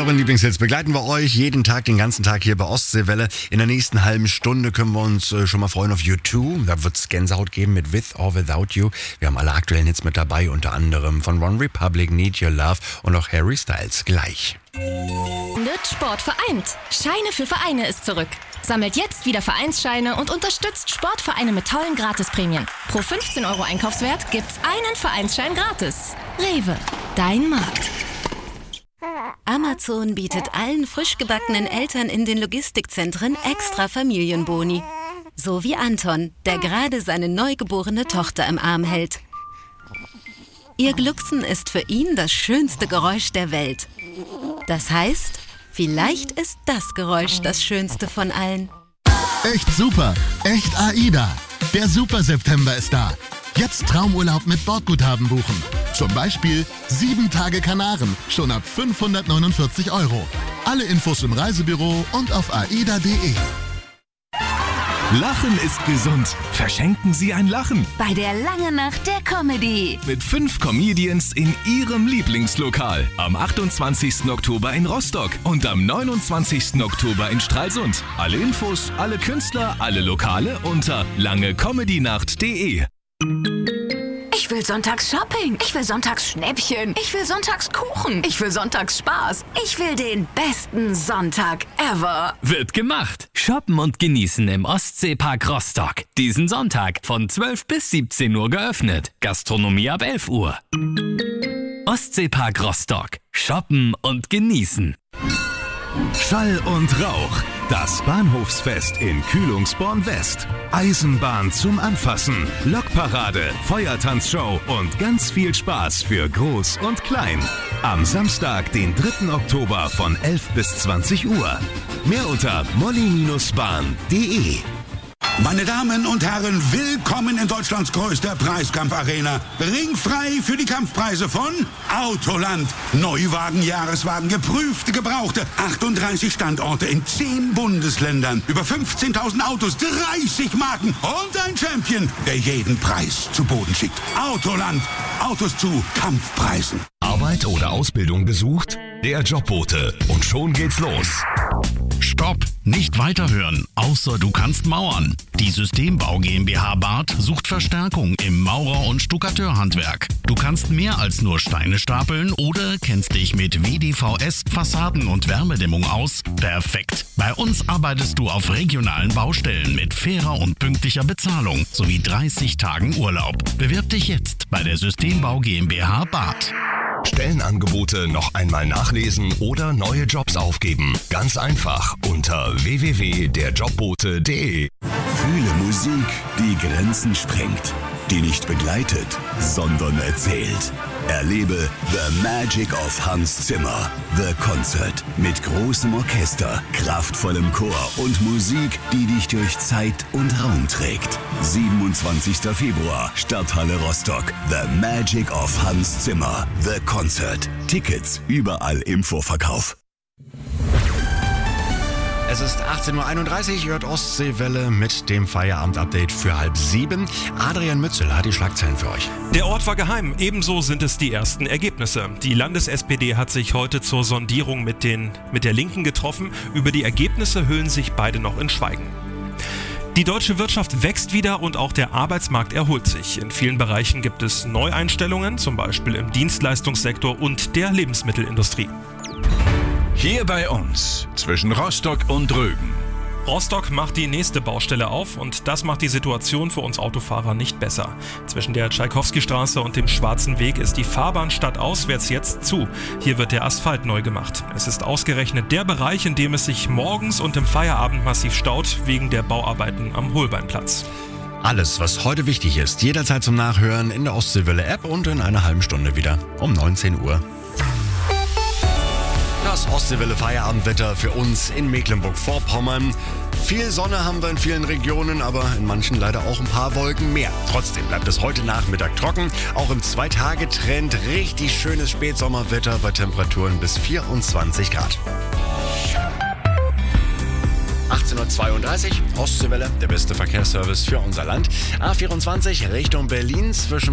euren Lieblingshits begleiten wir euch jeden Tag, den ganzen Tag hier bei Ostseewelle. In der nächsten halben Stunde können wir uns schon mal freuen auf U2. Da wird es Gänsehaut geben mit With or Without You. Wir haben alle aktuellen Hits mit dabei, unter anderem von One Republic, Need Your Love und auch Harry Styles gleich. Wird Sport vereint. Scheine für Vereine ist zurück. Sammelt jetzt wieder Vereinsscheine und unterstützt Sportvereine mit tollen Gratisprämien. Pro 15 € Einkaufswert gibt's einen Vereinsschein gratis. Rewe, dein Markt. Amazon bietet allen frisch gebackenen Eltern in den Logistikzentren extra Familienboni. So wie Anton, der gerade seine neugeborene Tochter im Arm hält. Ihr Glucksen ist für ihn das schönste Geräusch der Welt. Das heißt, vielleicht ist das Geräusch das schönste von allen. Echt super, echt AIDA. Der Super September ist da. Jetzt Traumurlaub mit Bordguthaben buchen. Zum Beispiel 7 Tage Kanaren, schon ab 549 €. Alle Infos im Reisebüro und auf aida.de. Lachen ist gesund. Verschenken Sie ein Lachen. Bei der Lange Nacht der Comedy. Mit 5 Comedians in Ihrem Lieblingslokal. Am 28. Oktober in Rostock und am 29. Oktober in Stralsund. Alle Infos, alle Künstler, alle Lokale unter langecomedynacht.de. Ich will sonntags Shopping. Ich will sonntags Schnäppchen. Ich will sonntags Kuchen. Ich will sonntags Spaß. Ich will den besten Sonntag ever. Wird gemacht. Shoppen und genießen im Ostseepark Rostock. Diesen Sonntag von 12 bis 17 Uhr geöffnet. Gastronomie ab 11 Uhr. Ostseepark Rostock. Shoppen und genießen. Schall und Rauch. Das Bahnhofsfest in Kühlungsborn West. Eisenbahn zum Anfassen, Lokparade, Feuertanzshow und ganz viel Spaß für Groß und Klein. Am Samstag, den 3. Oktober von 11 bis 20 Uhr. Mehr unter molly-bahn.de. Meine Damen und Herren, willkommen in Deutschlands größter Preiskampfarena. Ringfrei für die Kampfpreise von Autoland. Neuwagen, Jahreswagen, geprüfte, gebrauchte. 38 Standorte in 10 Bundesländern. Über 15.000 Autos, 30 Marken und ein Champion, der jeden Preis zu Boden schickt. Autoland. Autos zu Kampfpreisen. Arbeit oder Ausbildung gesucht? Der Jobbote. Und schon geht's los. Stopp! Nicht weiterhören, außer du kannst mauern. Die Systembau GmbH Barth sucht Verstärkung im Maurer- und Stuckateurhandwerk. Du kannst mehr als nur Steine stapeln oder kennst dich mit WDVS, Fassaden und Wärmedämmung aus? Perfekt! Bei uns arbeitest du auf regionalen Baustellen mit fairer und pünktlicher Bezahlung sowie 30 Tagen Urlaub. Bewirb dich jetzt bei der Systembau GmbH Barth. Stellenangebote noch einmal nachlesen oder neue Jobs aufgeben. Ganz einfach unter www.derjobbote.de. Fühle Musik, die Grenzen sprengt, die nicht begleitet, sondern erzählt. Erlebe The Magic of Hans Zimmer, The Concert. Mit großem Orchester, kraftvollem Chor und Musik, die dich durch Zeit und Raum trägt. 27. Februar, Stadthalle Rostock. The Magic of Hans Zimmer, The Concert. Tickets überall im Vorverkauf. Es ist 18:31 Uhr, hört Ostseewelle mit dem Feierabend-Update für 6:30. Adrian Mützel hat die Schlagzeilen für euch. Der Ort war geheim, ebenso sind es die ersten Ergebnisse. Die Landes-SPD hat sich heute zur Sondierung mit der Linken getroffen. Über die Ergebnisse hüllen sich beide noch in Schweigen. Die deutsche Wirtschaft wächst wieder und auch der Arbeitsmarkt erholt sich. In vielen Bereichen gibt es Neueinstellungen, zum Beispiel im Dienstleistungssektor und der Lebensmittelindustrie. Hier bei uns, zwischen Rostock und Rügen. Rostock macht die nächste Baustelle auf und das macht die Situation für uns Autofahrer nicht besser. Zwischen der Tschaikowski-Straße und dem Schwarzen Weg ist die Fahrbahn stadtauswärts jetzt zu. Hier wird der Asphalt neu gemacht. Es ist ausgerechnet der Bereich, in dem es sich morgens und im Feierabend massiv staut, wegen der Bauarbeiten am Holbeinplatz. Alles, was heute wichtig ist, jederzeit zum Nachhören in der Ostseewelle-App und in einer halben Stunde wieder um 19 Uhr. Das Ostseewelle-Feierabendwetter für uns in Mecklenburg-Vorpommern. Viel Sonne haben wir in vielen Regionen, aber in manchen leider auch ein paar Wolken mehr. Trotzdem bleibt es heute Nachmittag trocken. Auch im 2-Tage-Trend richtig schönes Spätsommerwetter bei Temperaturen bis 24 Grad. 18:32 Ostseewelle, der beste Verkehrsservice für unser Land. A24 Richtung Berlin zwischen